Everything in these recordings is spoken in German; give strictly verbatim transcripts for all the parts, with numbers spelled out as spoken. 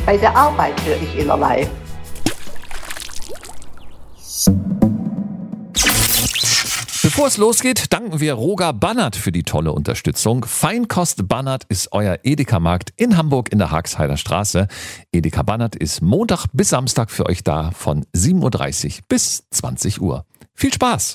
Bei der Arbeit höre ich immer live. Bevor es losgeht, danken wir Roger Bannert für die tolle Unterstützung. Feinkost Bannert ist euer Edeka-Markt in Hamburg in der Hagsheider Straße. Edeka Bannert ist Montag bis Samstag für euch da von sieben Uhr dreißig bis zwanzig Uhr. Viel Spaß!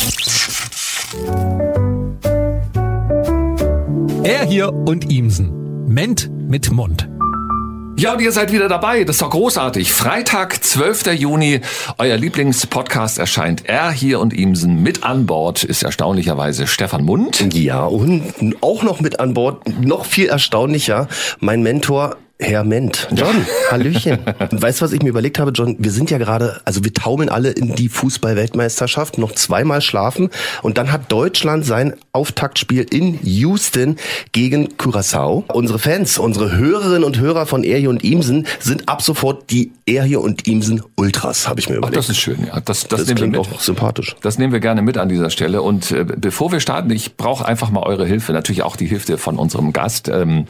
Er hier und Ihmsen. Ment mit Mund. Ja, und ihr seid wieder dabei. Das ist doch großartig. Freitag, zwölfter Juni. Euer Lieblingspodcast erscheint. Er hier und Ihmsen. Mit an Bord ist erstaunlicherweise Stefan Mund. Ja, und auch noch mit an Bord, noch viel erstaunlicher, mein Mentor Herr Ment. John, Hallöchen. Und weißt du, was ich mir überlegt habe, John? Wir sind ja gerade, also wir taumeln alle in die Fußball-Weltmeisterschaft, noch zweimal schlafen. Und dann hat Deutschland sein Auftaktspiel in Houston gegen Curaçao. Unsere Fans, unsere Hörerinnen und Hörer von Er hier und Ihmsen sind ab sofort die Er hier und Ihmsen Ultras, habe ich mir überlegt. Ach, das ist schön, ja. Das, das, das nehmen wir mit. Auch sympathisch. Das nehmen wir gerne mit an dieser Stelle. Und äh, bevor wir starten, ich brauche einfach mal eure Hilfe. Natürlich auch die Hilfe von unserem Gast. Ähm,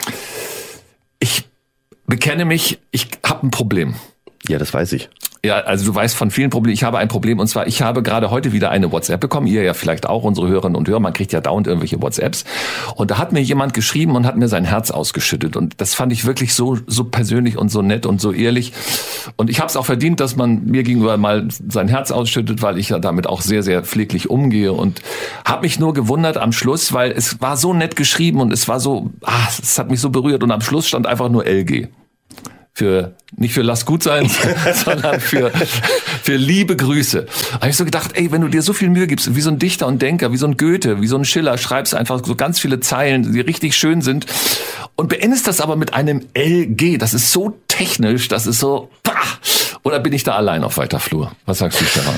ich bekenne mich, ich habe ein Problem. Ja, das weiß ich. Ja, also du weißt von vielen Problemen, ich habe ein Problem und zwar, ich habe gerade heute wieder eine WhatsApp bekommen, ihr ja vielleicht auch, unsere Hörerinnen und Hörer, man kriegt ja dauernd irgendwelche WhatsApps und da hat mir jemand geschrieben und hat mir sein Herz ausgeschüttet und das fand ich wirklich so so persönlich und so nett und so ehrlich und ich habe es auch verdient, dass man mir gegenüber mal sein Herz ausschüttet, weil ich ja damit auch sehr, sehr pfleglich umgehe und habe mich nur gewundert am Schluss, weil es war so nett geschrieben und es war so, ah, es hat mich so berührt und am Schluss stand einfach nur L G. Für, nicht für lass gut sein, sondern für, für liebe Grüße. Da habe ich so gedacht, ey, wenn du dir so viel Mühe gibst, wie so ein Dichter und Denker, wie so ein Goethe, wie so ein Schiller, schreibst einfach so ganz viele Zeilen, die richtig schön sind und beendest das aber mit einem L G. Das ist so technisch, das ist so, pah! Oder bin ich da allein auf weiter Flur? Was sagst du, Stefan?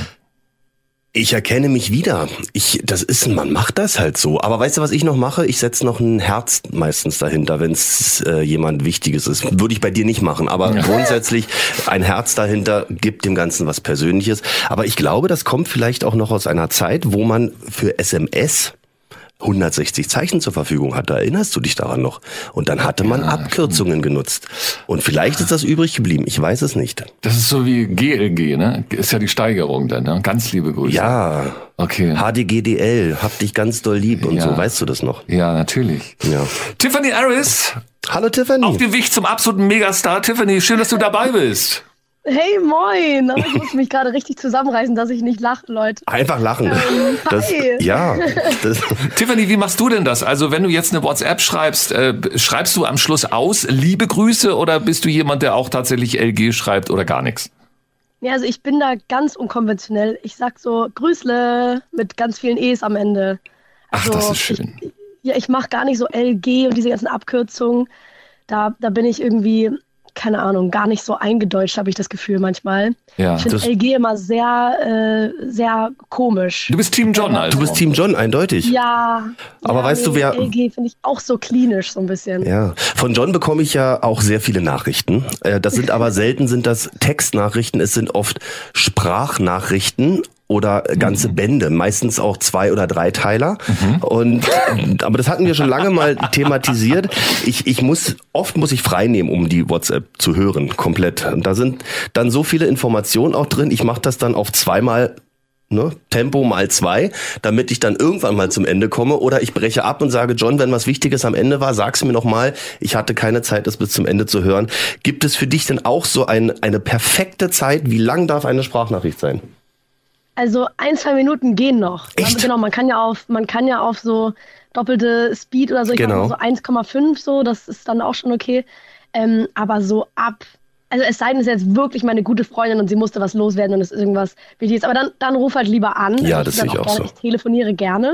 Ich erkenne mich wieder. Ich, das ist, man macht das halt so. Aber weißt du, was ich noch mache? Ich setze noch ein Herz meistens dahinter, wenn es äh, jemand Wichtiges ist. Würde ich bei dir nicht machen. Aber ja. Grundsätzlich ein Herz dahinter gibt dem Ganzen was Persönliches. Aber ich glaube, das kommt vielleicht auch noch aus einer Zeit, wo man für S M S hundertsechzig Zeichen zur Verfügung hatte. Erinnerst du dich daran noch? Und dann hatte man ja, Abkürzungen stimmt. genutzt. Und vielleicht ist das übrig geblieben. Ich weiß es nicht. Das ist so wie G L G, ne? Ist ja die Steigerung dann, ne? Ganz liebe Grüße. Ja. Okay. H D G D L, hab dich ganz doll lieb und ja. so. Weißt du das noch? Ja, natürlich. Ja. Tiffany Harris. Hallo Tiffany. Auf dem Weg zum absoluten Megastar. Tiffany, schön, dass du dabei bist. Hey, moin! Ich muss mich gerade richtig zusammenreißen, dass ich nicht lache, Leute. Einfach lachen. Ähm, das, hi. Ja. Das. Tiffany, wie machst du denn das? Also wenn du jetzt eine WhatsApp schreibst, äh, schreibst du am Schluss aus, liebe Grüße, oder bist du jemand, der auch tatsächlich L G schreibt oder gar nichts? Ja, also ich bin da ganz unkonventionell. Ich sag so Grüßle mit ganz vielen E's am Ende. Also, ach, das ist schön. Ich, ja, ich mache gar nicht so L G und diese ganzen Abkürzungen. Da, da bin ich irgendwie... keine Ahnung, gar nicht so eingedeutscht, habe ich das Gefühl manchmal. Ja, ich finde L G immer sehr, äh, sehr komisch. Du bist Team John, also. Du bist Team John, eindeutig. Ja. Aber ja, weißt nee, du, wer... L G finde ich auch so klinisch, so ein bisschen. Ja. Von John bekomme ich ja auch sehr viele Nachrichten. Das sind aber selten sind das Textnachrichten, es sind oft Sprachnachrichten oder ganze mhm. Bände, meistens auch zwei- oder dreiteiler. Mhm. Und aber das hatten wir schon lange mal thematisiert. Ich ich muss oft muss ich frei nehmen, um die WhatsApp zu hören, komplett. Und da sind dann so viele Informationen auch drin. Ich mache das dann auf zweimal Ne, Tempo mal zwei, damit ich dann irgendwann mal zum Ende komme. Oder ich breche ab und sage, John, wenn was Wichtiges am Ende war, sag's mir nochmal. Ich hatte keine Zeit, das bis zum Ende zu hören. Gibt es für dich denn auch so ein, eine perfekte Zeit? Wie lang darf eine Sprachnachricht sein? Also ein, zwei Minuten gehen noch. Echt? Genau, man kann ja auf, man kann ja auf so doppelte Speed oder so, ich genau. mache so eins Komma fünf so, das ist dann auch schon okay. Ähm, aber so ab, also es sei denn, es ist jetzt wirklich meine gute Freundin und sie musste was loswerden und es ist irgendwas Wichtiges. Aber dann, dann ruf halt lieber an. Ja, also das sehe ich auch, auch so. Ich telefoniere gerne.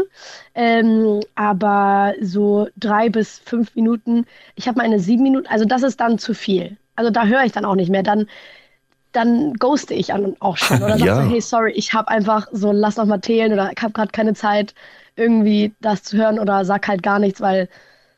Ähm, aber so drei bis fünf Minuten, ich habe meine sieben Minuten, also das ist dann zu viel. Also da höre ich dann auch nicht mehr. Dann dann ghoste ich an auch schon. Oder sag ja. so, hey, sorry, ich habe einfach so, lass noch mal teilen oder ich habe gerade keine Zeit, irgendwie das zu hören oder sag halt gar nichts, weil,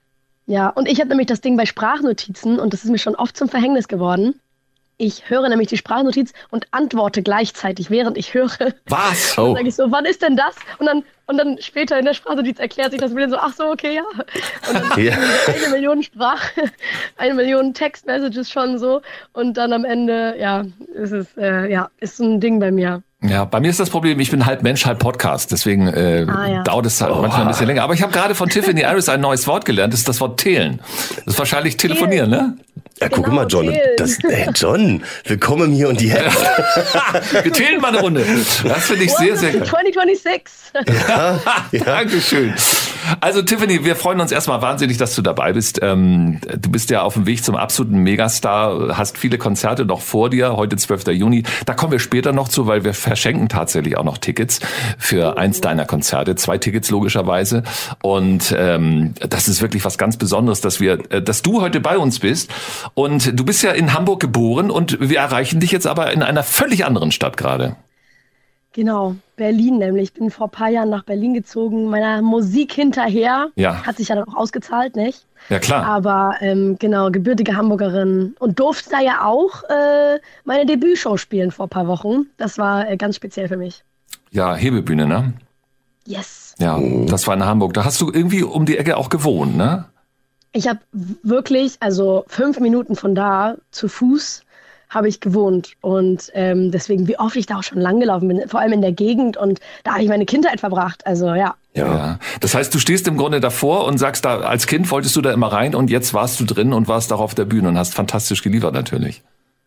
ja. Und ich habe nämlich das Ding bei Sprachnotizen und das ist mir schon oft zum Verhängnis geworden. Ich höre nämlich die Sprachnotiz und antworte gleichzeitig, während ich höre. Was? Dann sage ich so, wann ist denn das? Und dann Und dann später in der Sprachnotiz erklärt sich das mir so, ach so, okay, ja. Und dann Ja. eine Million Sprach, eine Million Text-Messages schon so. Und dann am Ende, ja, ist es, äh, ja, ist so ein Ding bei mir. Ja, bei mir ist das Problem, ich bin halb Mensch, halb Podcast, deswegen äh, Ah, ja. dauert es halt manchmal ein bisschen länger. Aber ich habe gerade von Tiffany Harris ein neues Wort gelernt, das ist das Wort teilen. Das ist wahrscheinlich telefonieren, ne? Ja, guck Genau, mal, John, Till. das, ey, John, willkommen hier und jetzt. Wir teilen mal eine Runde. Das finde ich sehr, sehr gut. zwanzig sechsundzwanzig. Dankeschön. Also Tiffany, wir freuen uns erstmal wahnsinnig, dass du dabei bist. Ähm, du bist ja auf dem Weg zum absoluten Megastar, hast viele Konzerte noch vor dir, heute zwölfter Juni. Da kommen wir später noch zu, weil wir verschenken tatsächlich auch noch Tickets für eins deiner Konzerte. Zwei Tickets logischerweise. Und ähm, das ist wirklich was ganz Besonderes, dass wir, äh, dass du heute bei uns bist. Und du bist ja in Hamburg geboren und wir erreichen dich jetzt aber in einer völlig anderen Stadt gerade. Genau, Berlin nämlich. Ich bin vor ein paar Jahren nach Berlin gezogen, meiner Musik hinterher. Ja. Hat sich ja dann auch ausgezahlt, nicht? Ja, klar. Aber ähm, genau, gebürtige Hamburgerin und durfte da ja auch äh, meine Debütshow spielen vor ein paar Wochen. Das war äh, ganz speziell für mich. Ja, Hebebühne, ne? Yes. Ja, das war in Hamburg. Da hast du irgendwie um die Ecke auch gewohnt, ne? Ich habe wirklich, also fünf Minuten von da zu Fuß habe ich gewohnt und ähm, deswegen, wie oft ich da auch schon lang gelaufen bin, vor allem in der Gegend und da habe ich meine Kindheit verbracht, also ja. Ja. Ja. Das heißt, du stehst im Grunde davor und sagst, da als Kind wolltest du da immer rein und jetzt warst du drin und warst auch auf der Bühne und hast fantastisch geliefert natürlich.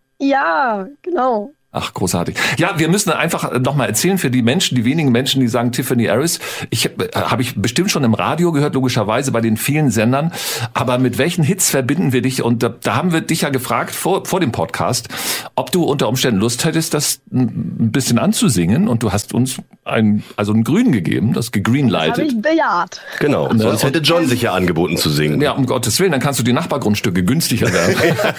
Ja, genau. Ach, großartig. Ja, wir müssen einfach nochmal erzählen für die Menschen, die wenigen Menschen, die sagen Tiffany Harris. Ich äh, habe ich bestimmt schon im Radio gehört, logischerweise bei den vielen Sendern. Aber mit welchen Hits verbinden wir dich? Und da, da haben wir dich ja gefragt vor, vor dem Podcast, ob du unter Umständen Lust hättest, das ein bisschen anzusingen. Und du hast uns ein, also einen Grün gegeben, das Das habe gegreenlightet. ich bejaht. Genau, sonst hätte John sich ja angeboten zu singen. Ja, um Gottes Willen, dann kannst du die Nachbargrundstücke günstiger werden.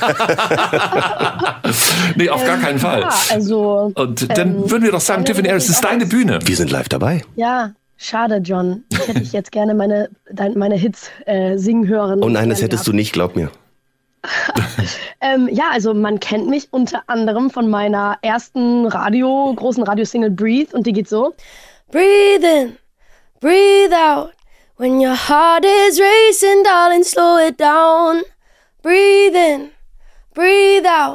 Nee, auf gar keinen Fall. Ja, also. Und dann ähm, würden wir doch sagen, Tiffany Harris, das ist deine Bühne. Wir sind live dabei. Ja, schade, John. Ich hätte ich jetzt gerne meine, dein, meine Hits äh, singen hören. Oh nein, das hättest du nicht, glaub mir. Ähm, ja, also man kennt mich unter anderem von meiner ersten Radio, großen Radiosingle Breathe und die geht so. Breathe in, breathe out. When your heart is racing, darling, slow it down. Breathe in, breathe out.